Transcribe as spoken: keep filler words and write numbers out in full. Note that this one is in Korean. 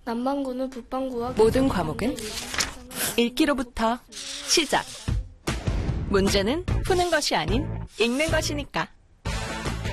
남반구는 북반구와 모든 과목은 읽기로부터 시작. 문제는 푸는 것이 아닌 읽는 것이니까.